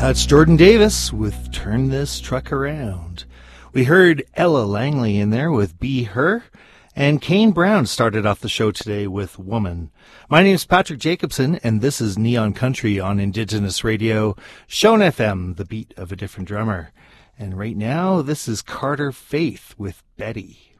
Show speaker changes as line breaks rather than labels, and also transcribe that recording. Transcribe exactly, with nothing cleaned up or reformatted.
That's Jordan Davis with Turn This Truck Around. We heard Ella Langley in there with Be Her, and Kane Brown started off the show today with Woman. My name is Patrick Jacobson, and this is Neon Country on Indigenous Radio, Shone F M, the beat of a different drummer. And right now, this is Carter Faith with Betty.